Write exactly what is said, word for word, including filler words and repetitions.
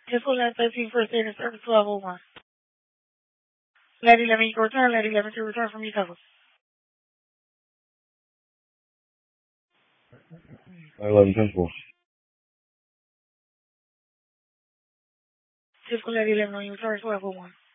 Cisco nine thirteen first aid and service twelve oh one. Lady eleven, you can return. Lady eleven to return from your cover. eleven ten four. Cisco Lady eleven on your return twelve oh one.